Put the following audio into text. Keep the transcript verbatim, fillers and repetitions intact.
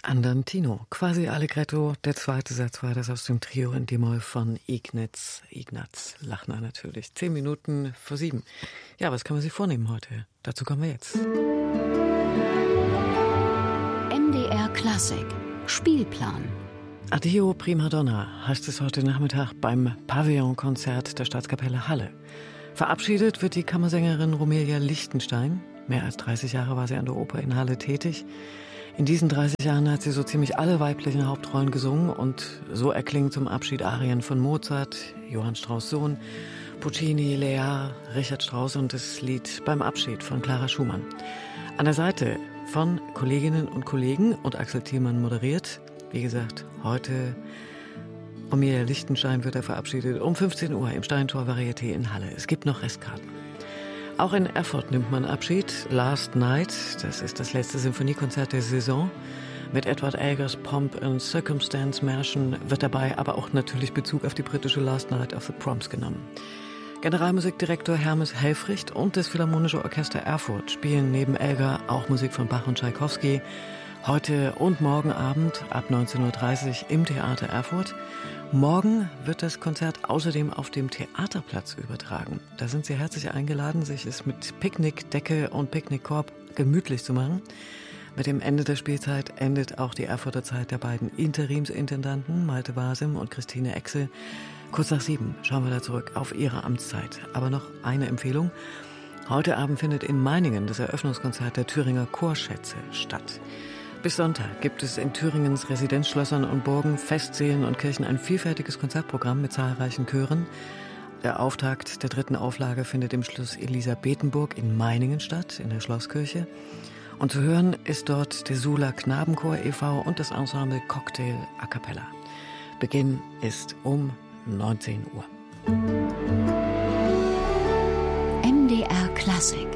Andantino, quasi Allegretto. Der zweite Satz war das aus dem Trio in D-Moll von Ignaz, Ignaz Lachner natürlich. Zehn Minuten vor sieben. Ja, was kann man sich vornehmen heute? Dazu kommen wir jetzt. M D R Klassik Spielplan. Addio Prima Donna heißt es heute Nachmittag beim Pavillonkonzert der Staatskapelle Halle. Verabschiedet wird die Kammersängerin Romelia Lichtenstein. Mehr als dreißig Jahre war sie an der Oper in Halle tätig. In diesen dreißig Jahren hat sie so ziemlich alle weiblichen Hauptrollen gesungen und so erklingen zum Abschied Arien von Mozart, Johann Strauss Sohn, Puccini, Lear, Richard Strauss und das Lied Beim Abschied von Clara Schumann. An der Seite von Kolleginnen und Kollegen und Axel Thielmann moderiert. Wie gesagt, heute Romelia Lichtenstein wird er verabschiedet um fünfzehn Uhr im Steintor Varieté in Halle. Es gibt noch Restkarten. Auch in Erfurt nimmt man Abschied. Last Night, das ist das letzte Sinfoniekonzert der Saison. Mit Edward Elgers Pomp and Circumstance Märchen wird dabei aber auch natürlich Bezug auf die britische Last Night of the Proms genommen. Generalmusikdirektor Hermes Helfricht und das Philharmonische Orchester Erfurt spielen neben Elgar auch Musik von Bach und Tschaikowski. Heute und morgen Abend ab neunzehn Uhr dreißig im Theater Erfurt. Morgen wird das Konzert außerdem auf dem Theaterplatz übertragen. Da sind Sie herzlich eingeladen, sich es mit Picknickdecke und Picknickkorb gemütlich zu machen. Mit dem Ende der Spielzeit endet auch die Erfurter Zeit der beiden Interimsintendanten Malte Wasim und Christine Exel. Kurz nach sieben schauen wir da zurück auf ihre Amtszeit. Aber noch eine Empfehlung. Heute Abend findet in Meiningen das Eröffnungskonzert der Thüringer Chorschätze statt. Bis Sonntag gibt es in Thüringens Residenzschlössern und Burgen, Festsälen und Kirchen ein vielfältiges Konzertprogramm mit zahlreichen Chören. Der Auftakt der dritten Auflage findet im Schloss Elisabethenburg in Meiningen statt, in der Schlosskirche. Und zu hören ist dort der Sula Knabenchor e V und das Ensemble Cocktail a Cappella. Beginn ist um neunzehn Uhr. M D R Klassik